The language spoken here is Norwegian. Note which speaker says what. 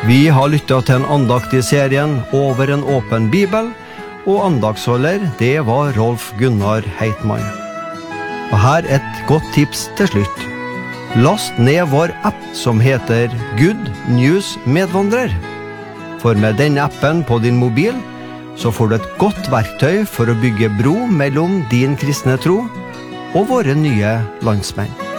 Speaker 1: Vi har lyttet til en andakt i serien Over en åpen bibel, og andaktsholder, det var Rolf Gunnar Heitmann. Og her et godt tips til slutt. Last ned vår app som heter Good News Medvandrer. For med denne appen på din mobil, så får du et godt verktøy for å bygge bro mellom din kristne tro og våre nye landsmenn.